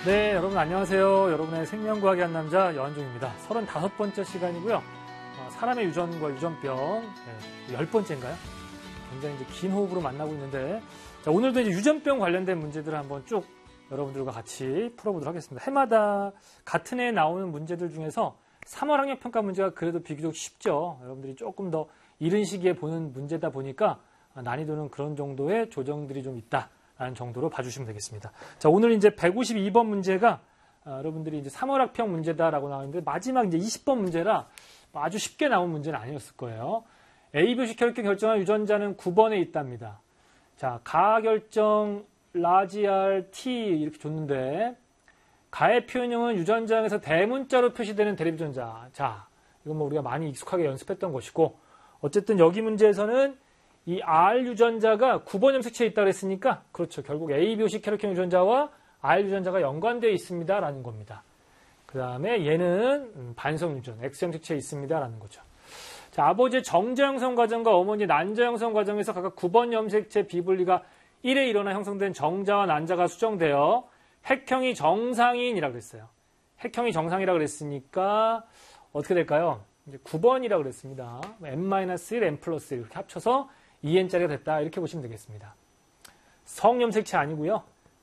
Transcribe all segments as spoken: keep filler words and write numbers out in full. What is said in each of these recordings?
네, 여러분 안녕하세요. 여러분의 생명과학의 한 남자 여한종입니다. 서른다섯 번째 시간이고요. 어, 사람의 유전과 유전병 네, 열 번째인가요? 굉장히 이제 긴 호흡으로 만나고 있는데 자, 오늘도 이제 유전병 관련된 문제들을 한번 쭉 여러분들과 같이 풀어보도록 하겠습니다. 해마다 같은 해에 나오는 문제들 중에서 삼월 학력평가 문제가 그래도 비교적 쉽죠. 여러분들이 조금 더 이른 시기에 보는 문제다 보니까 난이도는 그런 정도의 조정들이 좀 있다라는 정도로 봐주시면 되겠습니다. 자, 오늘 이제 백오십이 번 문제가 아, 여러분들이 이제 삼월 학평 문제다라고 나오는데 마지막 이제 이십 번 문제라 아주 쉽게 나온 문제는 아니었을 거예요. A 표식 혈액형 결정한 유전자는 구 번에 있답니다. 자, 가 결정 라지알 T 이렇게 줬는데 가의 표현형은 유전자에서 대문자로 표시되는 대립유전자. 자, 이건 뭐 우리가 많이 익숙하게 연습했던 것이고 어쨌든 여기 문제에서는 이 R 유전자가 구 번 염색체에 있다고 했으니까 그렇죠. 결국 A 표식 혈액형 유전자와 R 유전자가 연관되어 있습니다라는 겁니다. 그 다음에 얘는 반성 유전, X 염색체에 있습니다라는 거죠. 자, 아버지의 정자 형성 과정과 어머니의 난자 형성 과정에서 각각 구 번 염색체 비분리가 일 회 일어나 형성된 정자와 난자가 수정되어 핵형이 정상인이라고 그랬어요. 핵형이 정상이라고 그랬으니까 어떻게 될까요? 이제 구 번이라고 그랬습니다. 엔 일, 엔 플러스 일 이렇게 합쳐서 이 엔짜리가 됐다. 이렇게 보시면 되겠습니다. 성염색체 아니고요.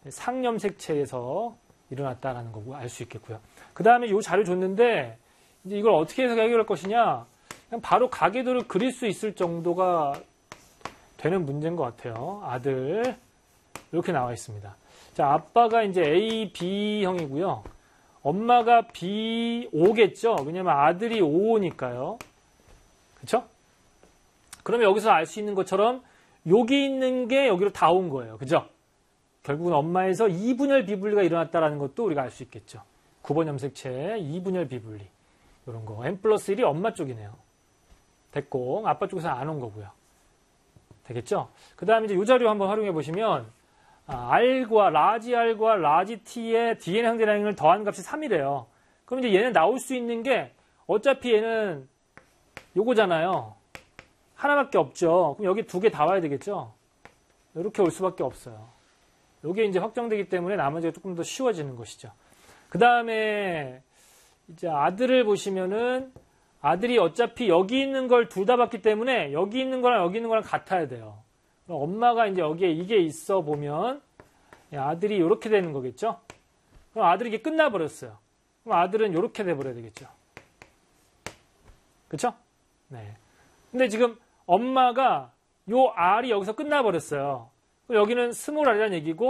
상염색체에서 일어났다라는 거고 알 수 있겠고요. 그 다음에 이 자료 줬는데 이제 이걸 어떻게 해서 해결할 것이냐? 그냥 바로 가계도를 그릴 수 있을 정도가 되는 문제인 것 같아요. 아들 이렇게 나와 있습니다. 자, 아빠가 이제 A, B형이고요. 엄마가 비 오겠죠? 왜냐면 아들이 오니까요. 그쵸? 그러면 여기서 알 수 있는 것처럼 여기 있는 게 여기로 다 온 거예요. 그죠? 결국은 엄마에서 이분열 비분리가 일어났다는 것도 우리가 알 수 있겠죠. 구 번 염색체 이분열 비분리. 이런 거. 엔 플러스 일이 엄마 쪽이네요. 됐고, 아빠 쪽에서 안 온 거고요. 되겠죠? 그 다음에 이제 이 자료 한번 활용해 보시면 아, R과 라지 R과 라지 T의 디엔에이 항대량을 더한 값이 삼이래요. 그럼 이제 얘는 나올 수 있는 게 어차피 얘는 요거잖아요. 하나밖에 없죠. 그럼 여기 두 개 다 와야 되겠죠? 이렇게 올 수밖에 없어요. 요게 이제 확정되기 때문에 나머지가 조금 더 쉬워지는 것이죠. 그 다음에 이제 아들을 보시면은 아들이 어차피 여기 있는 걸 둘 다 봤기 때문에 여기 있는 거랑 여기 있는 거랑 같아야 돼요. 그럼 엄마가 이제 여기에 이게 있어 보면 아들이 이렇게 되는 거겠죠? 그럼 아들이 이게 끝나버렸어요. 그럼 아들은 이렇게 돼버려야 되겠죠? 그쵸? 네. 근데 지금 엄마가 요 R이 여기서 끝나버렸어요. 여기는 스몰 R이라는 얘기고